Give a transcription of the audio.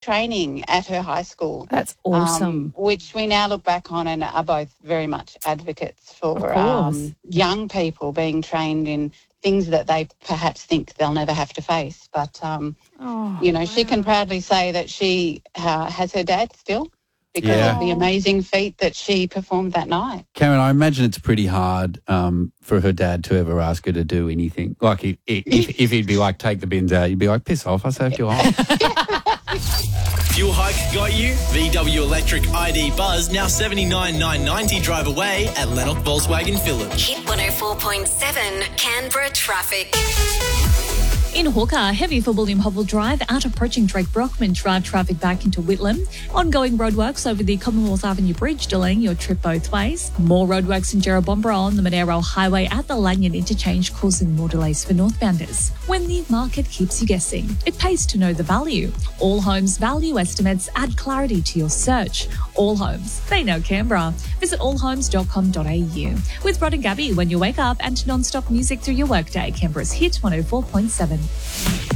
training at her high school. That's awesome. Which we now look back on and are both very much advocates for young people being trained in things that they perhaps think they'll never have to face. But, she can proudly say that she has her dad still because of the amazing feat that she performed that night. Karen, I imagine it's pretty hard for her dad to ever ask her to do anything. Like if he'd be like, take the bins out, you'd be like, piss off, I saved your home. Fuel hike got you? VW Electric ID Buzz, now $79,990 drive away at Lennox Volkswagen Phillip. Hit 104.7 Canberra traffic. In Hawker, heavy for William Hovell Drive, out approaching Drake Brockman Drive, traffic back into Whitlam. Ongoing roadworks over the Commonwealth Avenue Bridge, delaying your trip both ways. More roadworks in Jerrabomberra on the Monero Highway at the Lanyon Interchange, causing more delays for northbounders. When the market keeps you guessing, it pays to know the value. All Homes value estimates add clarity to your search. All Homes, they know Canberra. Visit allhomes.com.au. With Rod and Gabby when you wake up, and non-stop music through your workday. Canberra's Hit 104.7.